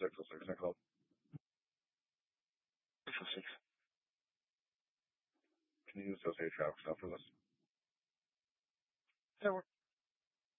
606, I called. 606. Can you associate traffic stop for this? That works.